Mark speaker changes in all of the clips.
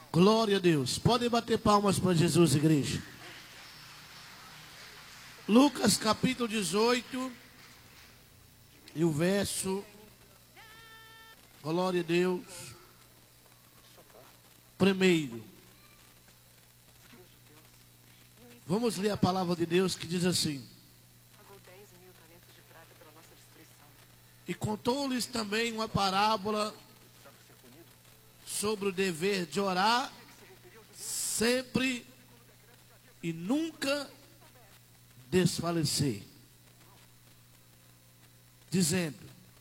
Speaker 1: Glória a Deus. Podem bater palmas para Jesus, igreja. Lucas capítulo 18 e o verso, glória a Deus, primeiro. Vamos ler a palavra de Deus que diz assim: e contou-lhes também uma parábola sobre o dever de orar sempre e nunca desfalecer, dizendo: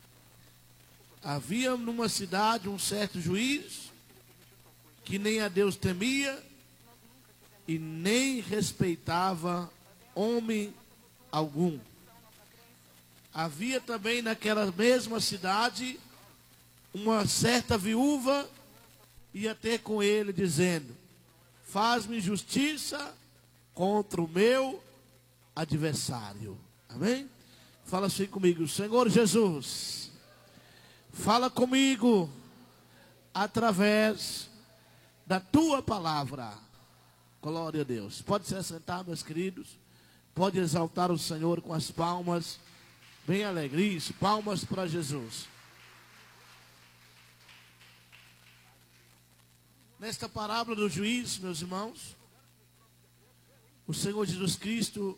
Speaker 1: havia numa cidade um certo juiz que nem a Deus temia e nem respeitava homem algum. Havia também naquela mesma cidade uma certa viúva, ia ter com ele dizendo: faz-me justiça contra o meu adversário. Amém? Fala assim comigo: Senhor Jesus, fala comigo através da tua palavra. Glória a Deus. Pode se assentar, meus queridos. Pode exaltar o Senhor com as palmas bem alegres. Palmas para Jesus. Nesta parábola do juiz, meus irmãos, o Senhor Jesus Cristo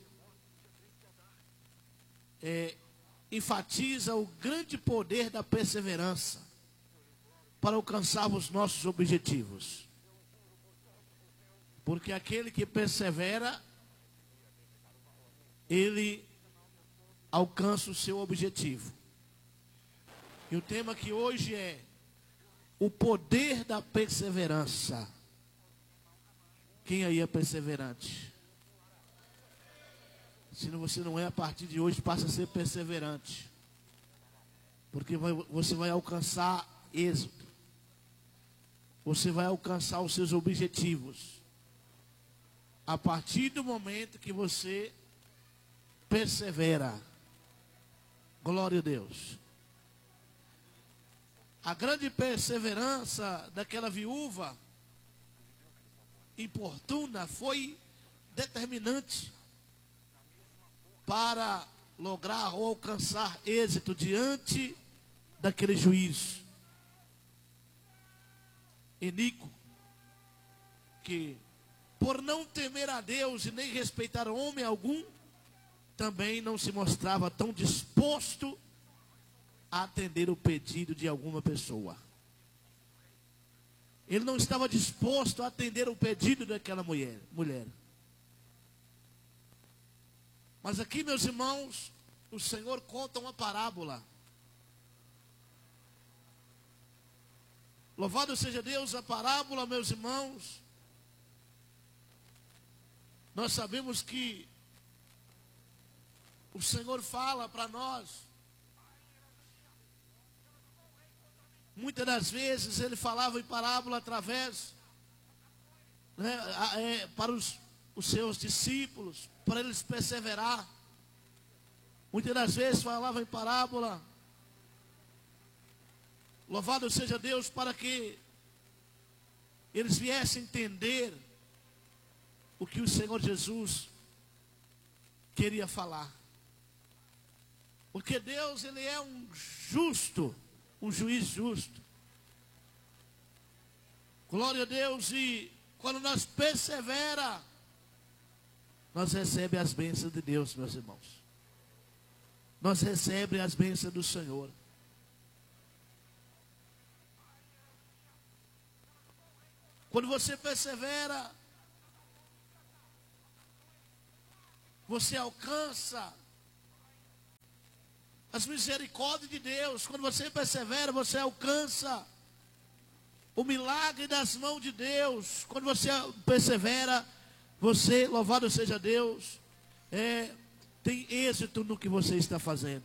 Speaker 1: enfatiza o grande poder da perseverança para alcançarmos nossos objetivos. Porque aquele que persevera, ele alcança o seu objetivo. E o tema que hoje é o poder da perseverança. Quem aí é perseverante? Se você não é, a partir de hoje passa a ser perseverante. Porque você vai alcançar êxito. Você vai alcançar os seus objetivos. A partir do momento que você persevera. Glória a Deus. A grande perseverança daquela viúva importuna foi determinante para lograr ou alcançar êxito diante daquele juiz iníquo, que por não temer a Deus e nem respeitar homem algum, também não se mostrava tão disposto a atender o pedido de alguma pessoa. Ele não estava disposto a atender o pedido daquela mulher. Mas aqui, meus irmãos, o Senhor conta uma parábola. Louvado seja Deus, a parábola, meus irmãos. Nós sabemos que o Senhor fala para nós. Muitas das vezes ele falava em parábola através, para os seus discípulos, para eles perseverar. Muitas das vezes falava em parábola. Louvado seja Deus, para que eles viessem entender o que o Senhor Jesus queria falar. Porque Deus, ele é um juiz justo. Glória a Deus. E quando nós persevera, nós recebemos as bênçãos de Deus, meus irmãos. Nós recebemos as bênçãos do Senhor. Quando você persevera, você alcança as misericórdias de Deus. Quando você persevera, você alcança o milagre das mãos de Deus. Quando você persevera, você, louvado seja Deus, tem êxito no que você está fazendo.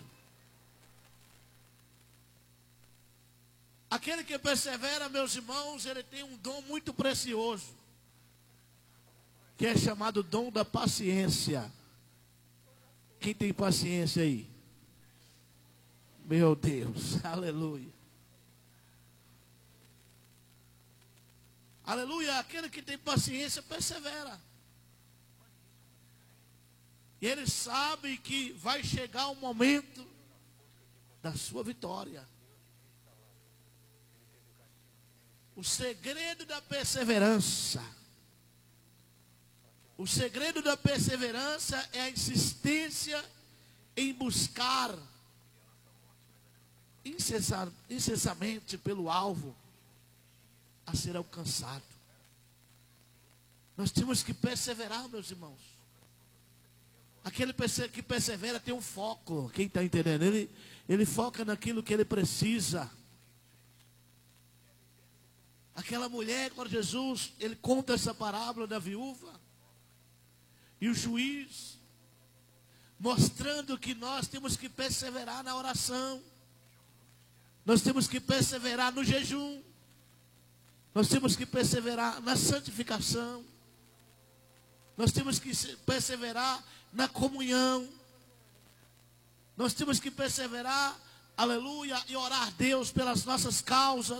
Speaker 1: Aquele que persevera, meus irmãos, ele tem um dom muito precioso, que é chamado dom da paciência. Quem tem paciência aí? Meu Deus, aleluia. Aleluia, aquele que tem paciência persevera. E ele sabe que vai chegar o momento da sua vitória. O segredo da perseverança. O segredo da perseverança é a insistência em buscar incessantemente pelo alvo a ser alcançado. Nós temos que perseverar, meus irmãos. Aquele que persevera tem um foco. Quem está entendendo? Ele foca naquilo que ele precisa. Aquela mulher, quando Jesus, ele conta essa parábola da viúva. E o juiz, mostrando que nós temos que perseverar na oração. Nós temos que perseverar no jejum. Nós temos que perseverar na santificação. Nós temos que perseverar na comunhão. Nós temos que perseverar, aleluia, e orar a Deus pelas nossas causas.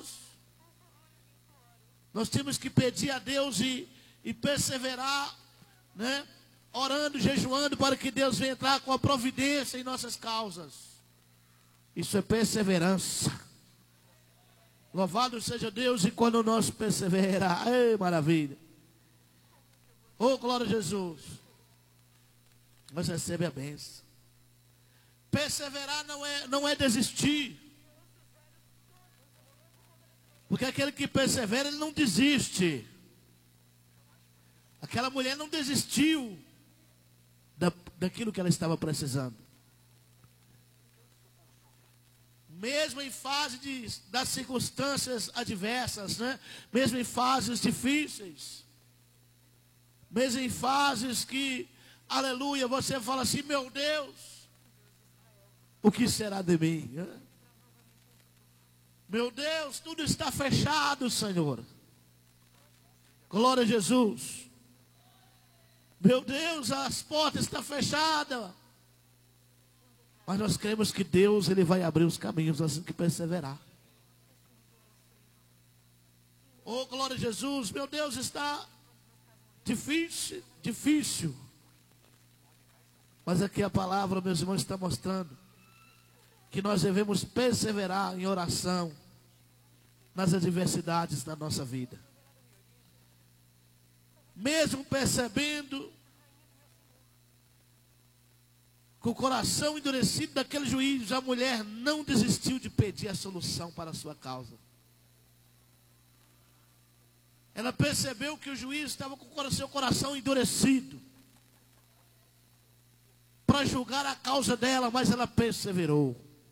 Speaker 1: Nós temos que pedir a Deus e perseverar, né? Orando, jejuando, para que Deus venha entrar com a providência em nossas causas. Isso é perseverança. Louvado seja Deus, e quando nós perseverarmos, ei, maravilha. Oh, glória a Jesus. Nós recebemos a bênção. Perseverar não é desistir. Porque aquele que persevera, ele não desiste. Aquela mulher não desistiu daquilo que ela estava precisando. Mesmo em fase das circunstâncias adversas, né? Mesmo em fases difíceis. Mesmo em fases que, aleluia, você fala assim, meu Deus, o que será de mim? Meu Deus, tudo está fechado, Senhor. Glória a Jesus. Meu Deus, as portas estão fechadas. Mas nós cremos que Deus, ele vai abrir os caminhos assim que perseverar. Oh, glória a Jesus. Meu Deus, está difícil. Mas aqui a palavra, meus irmãos, está mostrando que nós devemos perseverar em oração nas adversidades da nossa vida. Mesmo percebendo com o coração endurecido daquele juiz, a mulher não desistiu de pedir a solução para a sua causa. Ela percebeu que o juiz estava com o seu coração endurecido para julgar a causa dela, mas ela perseverou.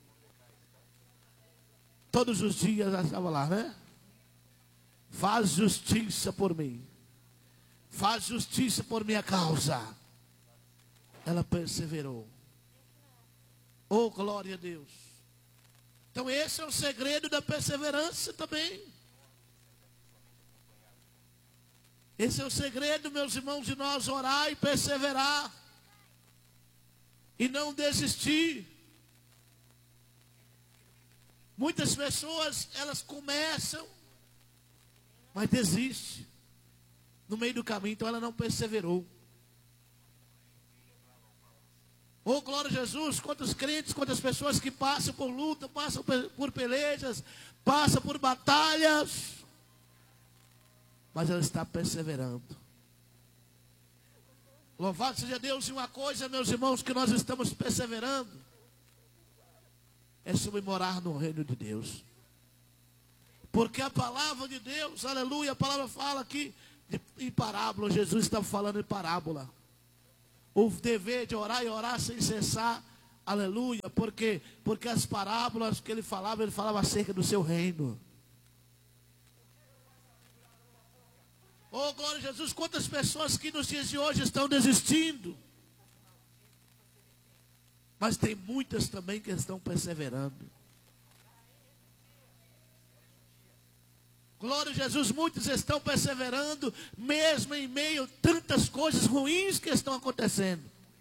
Speaker 1: Todos os dias ela estava lá, né? Faz justiça por mim. Faz justiça por minha causa. Ela perseverou. Oh, glória a Deus. Então esse é o segredo da perseverança também. Esse é o segredo, meus irmãos, de nós orar e perseverar. E não desistir. Muitas pessoas, elas começam, mas desistem no meio do caminho, então ela não perseverou. Oh, glória a Jesus, quantos crentes, quantas pessoas que passam por luta, passam por pelejas, passam por batalhas, mas ela está perseverando. Louvado seja Deus. E uma coisa, meus irmãos, que nós estamos perseverando é sobre morar no reino de Deus. Porque a palavra de Deus, aleluia, a palavra fala aqui em parábola. Jesus está falando em parábola. O dever de orar e orar sem cessar, aleluia. Porque as parábolas que ele falava acerca do seu reino. Oh, glória a Jesus, quantas pessoas que nos dias de hoje estão desistindo. Mas tem muitas também que estão perseverando. Glória a Jesus, muitos estão perseverando, mesmo em meio a tantas coisas ruins que estão acontecendo.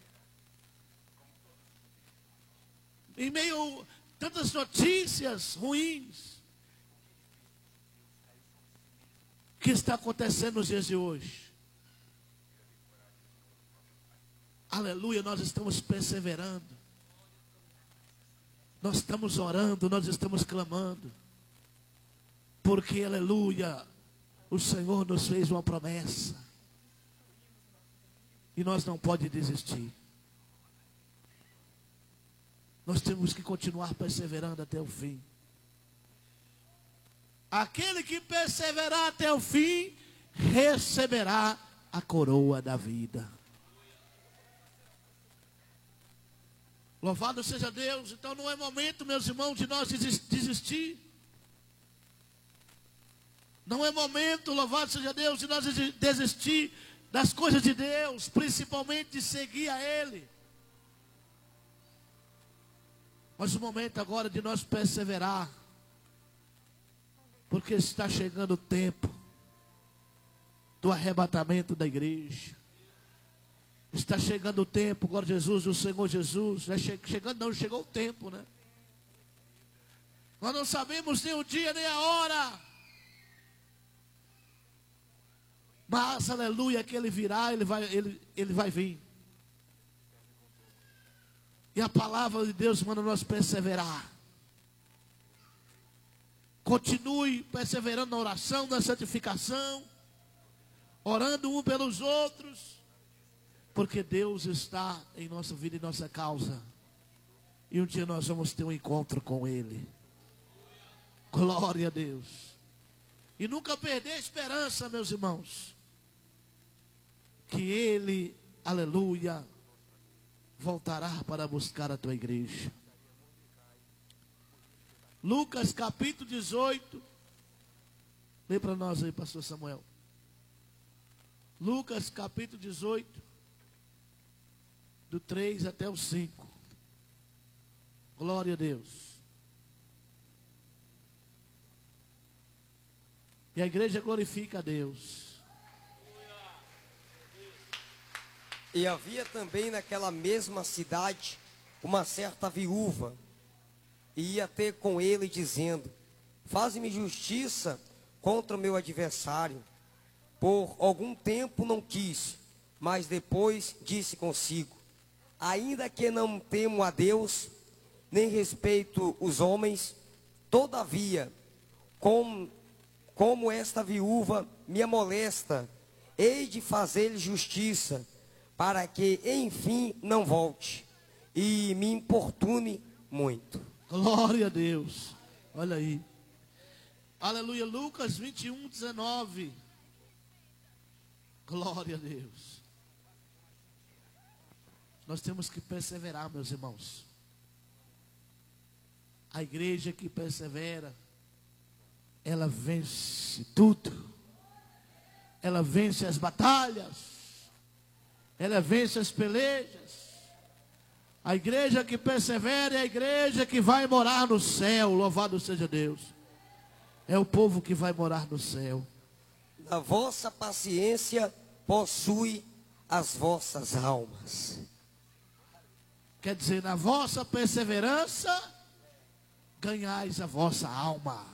Speaker 1: Em meio a tantas notícias ruins. que está acontecendo nos dias de hoje? Aleluia, nós estamos perseverando. Nós estamos orando, nós estamos clamando. Porque, aleluia, o Senhor nos fez uma promessa. E nós não podemos desistir. Nós temos que continuar perseverando até o fim. Aquele que perseverar até o fim, receberá a coroa da vida. Louvado seja Deus. Então não é momento, meus irmãos, de nós desistir. Não é momento, louvado seja Deus, de nós desistir das coisas de Deus, principalmente de seguir a Ele. Mas o momento agora de nós perseverar, porque está chegando o tempo do arrebatamento da igreja. Está chegando o tempo, glória a Jesus, do Senhor Jesus. Chegou o tempo, né? Nós não sabemos nem o dia nem a hora. Mas, aleluia, que Ele virá, Ele vai vir. E a palavra de Deus manda nós perseverar. Continue perseverando na oração, na santificação, orando um pelos outros, porque Deus está em nossa vida e nossa causa. E um dia nós vamos ter um encontro com Ele. Glória a Deus. E nunca perder a esperança, meus irmãos, que Ele, aleluia, voltará para buscar a tua igreja. Lucas capítulo 18. Lê para nós aí, pastor Samuel. Lucas capítulo 18, do 3 até o 5. Glória a Deus. E a igreja glorifica a Deus.
Speaker 2: E havia também naquela mesma cidade uma certa viúva, e ia ter com ele dizendo: faze-me justiça contra o meu adversário. Por algum tempo não quis, mas depois disse consigo: ainda que não temo a Deus, nem respeito os homens, todavia, como esta viúva me amolesta, hei de fazer-lhe justiça, para que enfim não volte e me importune muito.
Speaker 1: Glória a Deus. Olha aí. Aleluia. Lucas 21, 19. Glória a Deus. Nós temos que perseverar, meus irmãos. A igreja que persevera, ela vence tudo. Ela vence as batalhas. Ela vence as pelejas. A igreja que persevera é a igreja que vai morar no céu. Louvado seja Deus. É o povo que vai morar no céu.
Speaker 2: A vossa paciência possui as vossas almas.
Speaker 1: Quer dizer, na vossa perseverança, ganhais a vossa alma.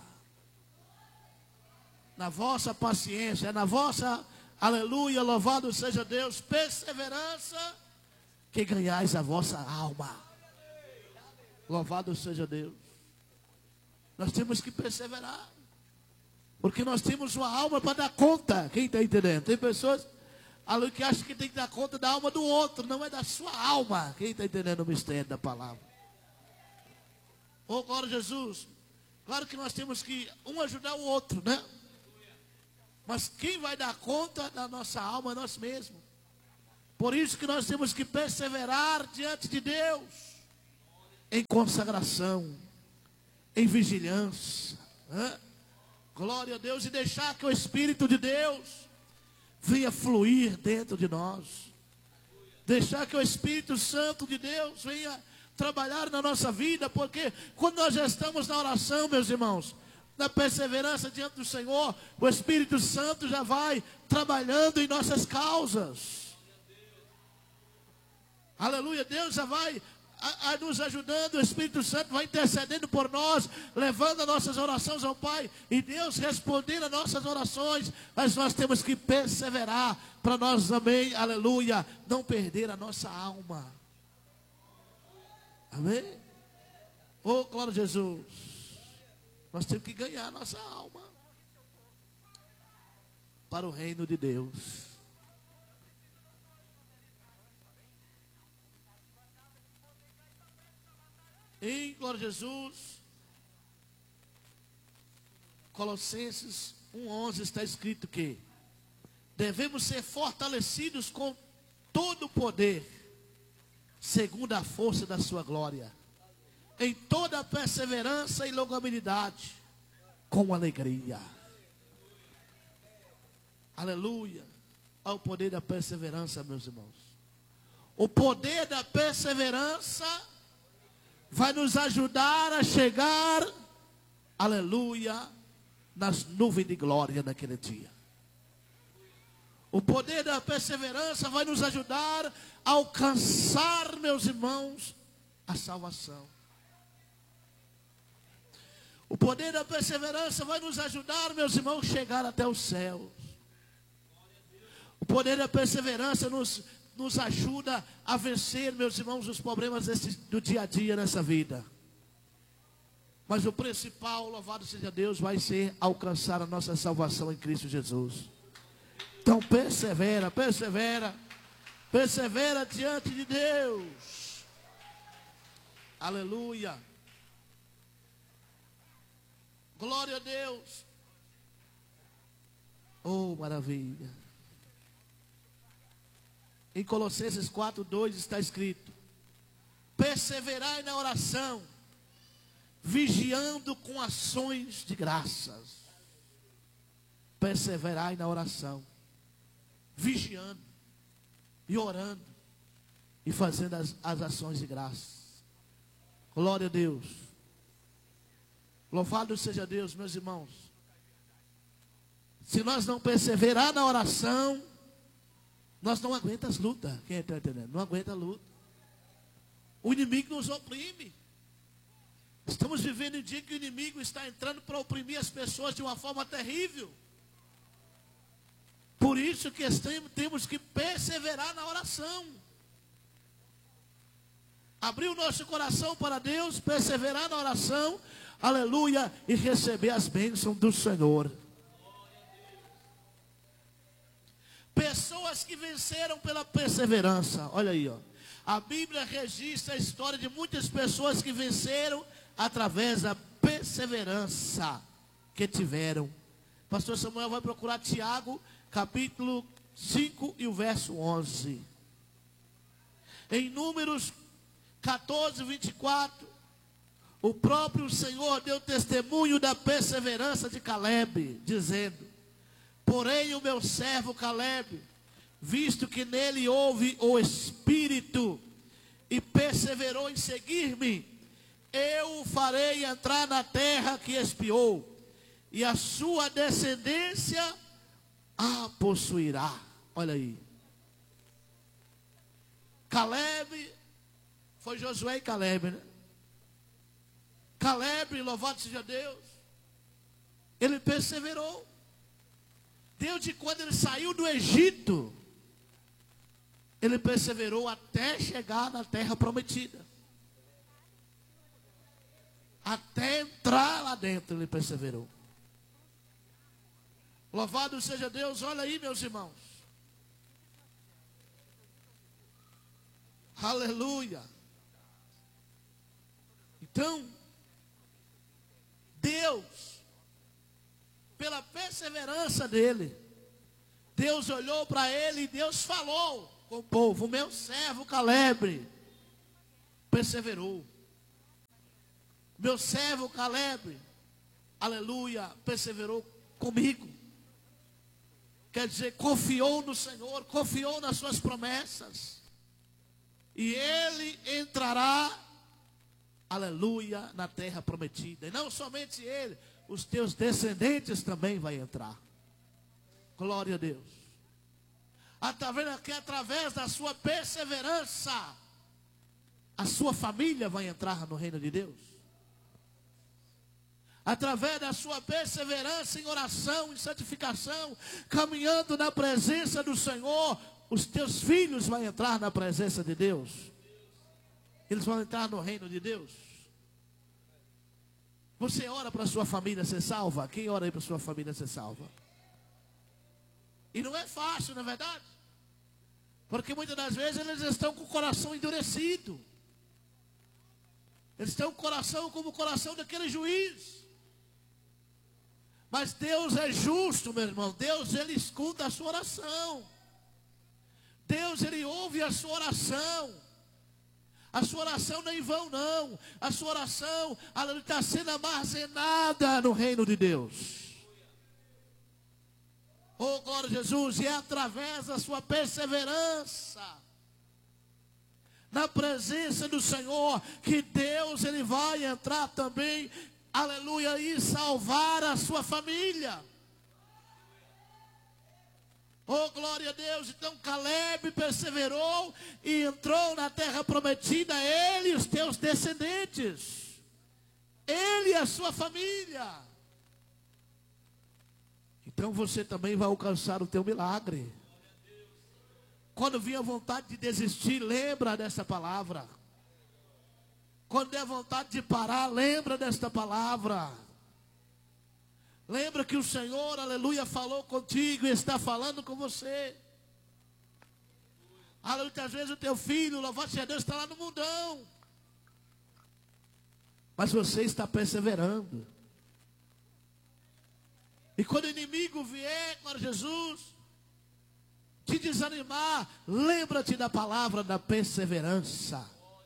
Speaker 1: Na vossa paciência, na vossa, aleluia, louvado seja Deus, perseverança, que ganhais a vossa alma. Louvado seja Deus. Nós temos que perseverar, porque nós temos uma alma para dar conta. Quem está entendendo? Tem pessoas que acham que tem que dar conta da alma do outro, não é da sua alma. Quem está entendendo o mistério da palavra? Oh, glória a Jesus. Claro que nós temos que um ajudar o outro, né? Mas quem vai dar conta da nossa alma é nós mesmos. Por isso que nós temos que perseverar diante de Deus, em consagração, em vigilância, né? Glória a Deus. E deixar que o Espírito de Deus venha fluir dentro de nós. Deixar que o Espírito Santo de Deus venha trabalhar na nossa vida. Porque quando nós já estamos na oração, meus irmãos, na perseverança diante do Senhor, o Espírito Santo já vai trabalhando em nossas causas. Aleluia, Deus já vai nos ajudando, o Espírito Santo vai intercedendo por nós, levando as nossas orações ao Pai, e Deus respondendo as nossas orações, mas nós temos que perseverar, para nós também, aleluia, não perder a nossa alma. Amém? Oh, glória a Jesus. Nós temos que ganhar a nossa alma para o reino de Deus. Em glória a Jesus, Colossenses 1:11 está escrito que devemos ser fortalecidos com todo o poder, segundo a força da sua glória, em toda a perseverança e longanimidade, com alegria. Aleluia. Ao poder da perseverança, meus irmãos. O poder da perseverança vai nos ajudar a chegar, aleluia, nas nuvens de glória naquele dia. O poder da perseverança vai nos ajudar a alcançar, meus irmãos, a salvação. O poder da perseverança vai nos ajudar, meus irmãos, a chegar até os céus. O poder da perseverança nos ajuda a vencer, meus irmãos, os problemas do dia a dia nessa vida. Mas o principal, louvado seja Deus, vai ser alcançar a nossa salvação em Cristo Jesus. Então persevera, persevera, persevera diante de Deus. Aleluia. Glória a Deus. Oh, maravilha. Em Colossenses 4:2 está escrito: perseverai na oração, vigiando com ações de graças. Perseverai na oração, vigiando e orando e fazendo as ações de graça. Glória a Deus. Louvado seja Deus, meus irmãos. Se nós não perseverar na oração, nós não aguentamos as lutas. Quem está entendendo? Não aguenta a luta. O inimigo nos oprime. Estamos vivendo um dia que o inimigo está entrando para oprimir as pessoas de uma forma terrível. Por isso que temos que perseverar na oração. Abrir o nosso coração para Deus, perseverar na oração, aleluia, e receber as bênçãos do Senhor. Pessoas que venceram pela perseverança. Olha aí, ó. A Bíblia registra a história de muitas pessoas que venceram através da perseverança que tiveram. Pastor Samuel vai procurar Tiago, capítulo 5 e o verso 11. Em Números 14:24, o próprio Senhor deu testemunho da perseverança de Calebe, dizendo: porém o meu servo Calebe, visto que nele houve o Espírito e perseverou em seguir-me, eu o farei entrar na terra que espiou, e a sua descendência a possuirá. Olha aí. Calebe, foi Josué e Calebe, né? Calebe, louvado seja Deus, ele perseverou. Desde quando ele saiu do Egito, ele perseverou até chegar na terra prometida. Até entrar lá dentro ele perseverou. Louvado seja Deus. Olha aí, meus irmãos. Aleluia. Então, Deus, pela perseverança dele, Deus olhou para ele e Deus falou com o povo: o meu servo Calebe perseverou. Meu servo Calebe, aleluia, perseverou comigo. Quer dizer, confiou no Senhor, confiou nas suas promessas. E ele entrará, aleluia, na terra prometida. E não somente ele, os teus descendentes também vão entrar. Glória a Deus. Através da sua perseverança, a sua família vai entrar no reino de Deus. Através da sua perseverança em oração, em santificação, caminhando na presença do Senhor, os teus filhos vão entrar na presença de Deus. Eles vão entrar no reino de Deus. Você ora para a sua família ser salva? Quem ora aí para a sua família ser salva? E não é fácil, não é verdade? Porque muitas das vezes eles estão com o coração endurecido. Eles estão com o coração como o coração daquele juiz. Mas Deus é justo, meu irmão. Deus, Ele escuta a sua oração. Deus, Ele ouve a sua oração. A sua oração não é em vão, não. A sua oração, ela está sendo armazenada no reino de Deus. Oh, glória a Jesus. E é através da sua perseverança na presença do Senhor que Deus, Ele vai entrar também, aleluia, e salvar a sua família. Oh, glória a Deus. Então Caleb perseverou e entrou na terra prometida, ele e os teus descendentes, ele e a sua família. Então você também vai alcançar o teu milagre. Quando vir a vontade de desistir, lembra dessa palavra. Quando der vontade de parar, lembra desta palavra. Lembra que o Senhor, aleluia, falou contigo e está falando com você. Aleluia, às vezes o teu filho, louvado seja Deus, está lá no mundão. Mas você está perseverando. E quando o inimigo vier, glória a Jesus, te desanimar, lembra-te da palavra da perseverança.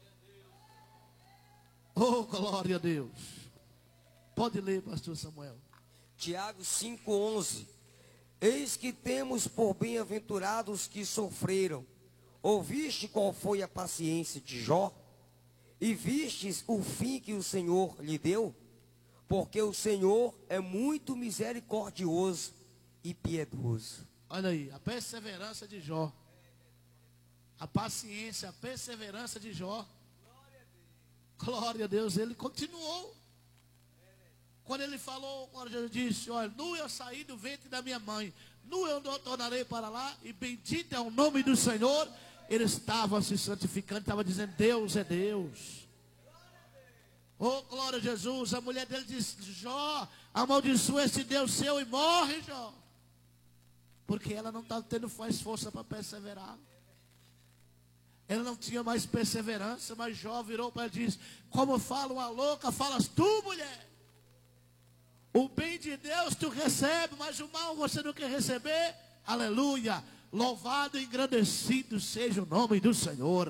Speaker 1: Oh, glória a Deus. Pode ler, pastor Samuel.
Speaker 2: Tiago 5,11. Eis que temos por bem-aventurados que sofreram. Ouviste qual foi a paciência de Jó? E vistes o fim que o Senhor lhe deu? Porque o Senhor é muito misericordioso e piedoso.
Speaker 1: Olha aí, a perseverança de Jó. A paciência, a perseverança de Jó. Glória a Deus, ele continuou. Quando ele falou, quando ele disse, olha, nu eu saí do ventre da minha mãe, nu eu tornarei para lá, e bendito é o nome do Senhor. Ele estava se santificando, estava dizendo, Deus é Deus. Oh, glória a Jesus. A mulher dele disse, Jó, amaldiçoa esse Deus seu e morre, Jó. Porque ela não está tendo mais força para perseverar. Ela não tinha mais perseverança, mas Jó virou para ele e disse, como fala uma louca, falas tu, mulher. O bem de Deus tu recebe, mas o mal você não quer receber. Aleluia. Louvado e engrandecido seja o nome do Senhor.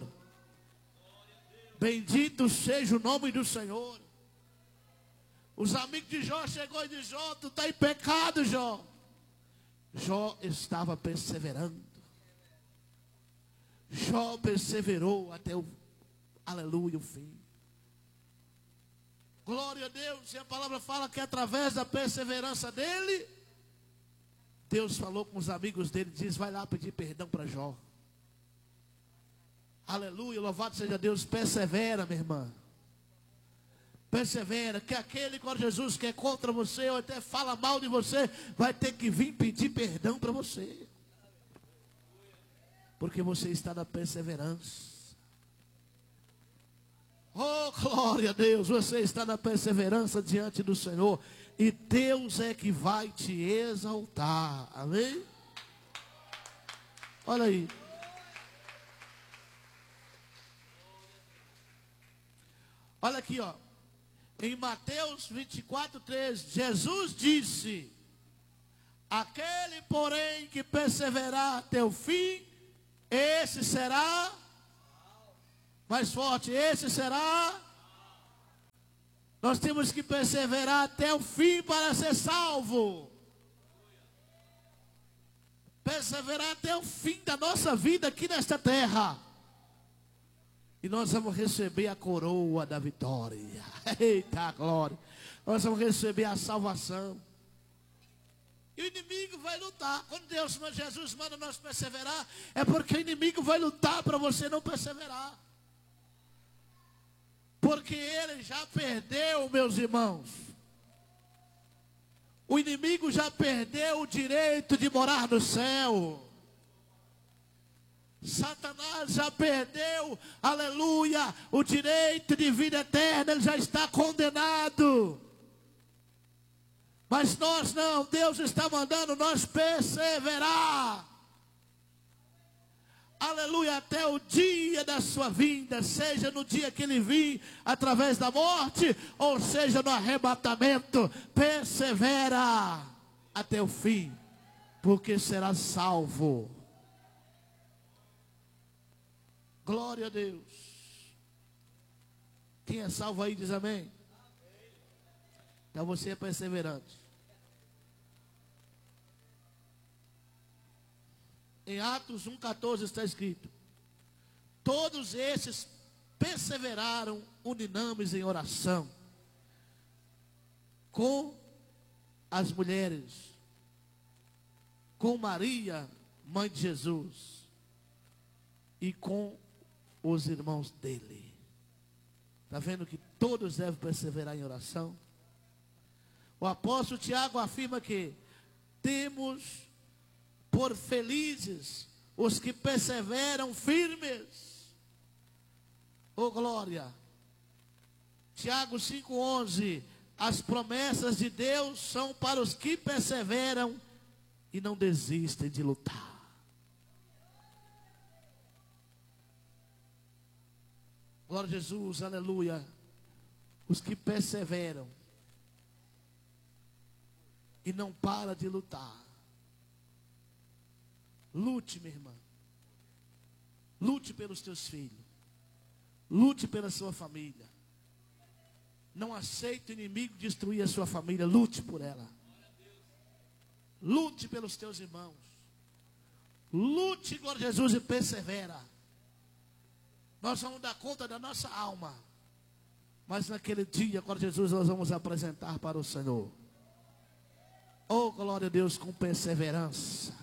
Speaker 1: Bendito seja o nome do Senhor. Os amigos de Jó chegou e disse, Jó, tu está em pecado, Jó. Jó estava perseverando. Jó perseverou até o, aleluia, o fim. Glória a Deus. E a palavra fala que através da perseverança dele, Deus falou com os amigos dele, diz, vai lá pedir perdão para Jó. Aleluia, louvado seja Deus. Persevera, minha irmã. Persevera, que aquele com Jesus que é contra você, ou até fala mal de você, vai ter que vir pedir perdão para você. Porque você está na perseverança. Oh, glória a Deus, você está na perseverança diante do Senhor. E Deus é que vai te exaltar. Amém? Olha aí. Olha aqui, ó. Em Mateus 24:13, Jesus disse, aquele, porém, que perseverar até o fim, esse será, mais forte, esse será. Nós temos que perseverar até o fim para ser salvo. Perseverar até o fim da nossa vida aqui nesta terra. E nós vamos receber a coroa da vitória. Eita glória. Nós vamos receber a salvação. E o inimigo vai lutar. Quando Jesus manda nós perseverar, é porque o inimigo vai lutar para você não perseverar. Porque ele já perdeu, meus irmãos. O inimigo já perdeu o direito de morar no céu. Satanás já perdeu, aleluia, o direito de vida eterna. Ele já está condenado. Mas nós não, Deus está mandando nós perseverar. Aleluia, até o dia da sua vinda, seja no dia que ele vir, através da morte, ou seja no arrebatamento, persevera até o fim, porque será salvo. Glória a Deus. Quem é salvo aí diz amém. Então você é perseverante. Em Atos 1,14 está escrito: todos esses perseveraram unânimes em oração com as mulheres, com Maria, mãe de Jesus, e com os irmãos dele. Está vendo que todos devem perseverar em oração? O apóstolo Tiago afirma que temos por felizes os que perseveram firmes. Oh glória. Tiago 5,11. As promessas de Deus são para os que perseveram e não desistem de lutar. Glória a Jesus, aleluia. Os que perseveram e não param de lutar. Lute, minha irmã. Lute pelos teus filhos. Lute pela sua família. Não aceite o inimigo destruir a sua família. Lute por ela. Lute pelos teus irmãos. Lute, glória a Jesus, e persevera. Nós vamos dar conta da nossa alma. Mas naquele dia, glória a Jesus, nós vamos apresentar para o Senhor. Oh, glória a Deus, com perseverança.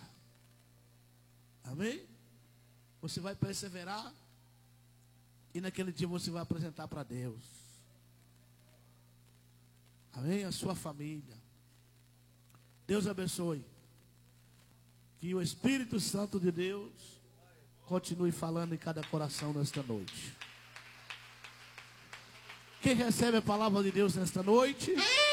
Speaker 1: Amém? Você vai perseverar. E naquele dia você vai apresentar para Deus. Amém? A sua família. Deus abençoe. Que o Espírito Santo de Deus continue falando em cada coração nesta noite. Quem recebe a palavra de Deus nesta noite?